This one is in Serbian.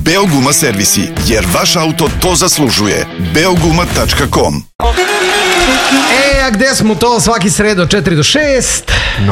Beoguma servisi, jer vaš auto to zaslužuje. Beoguma.com. A gde smo to svaki sredo 4 do 6?